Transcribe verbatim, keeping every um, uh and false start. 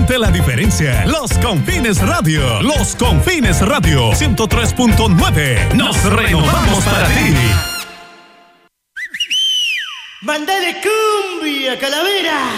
Siente la diferencia. Los Confines Radio. Los Confines Radio. ciento tres punto nueve. Nos renovamos para ti. ¡Mandale cumbia, calavera!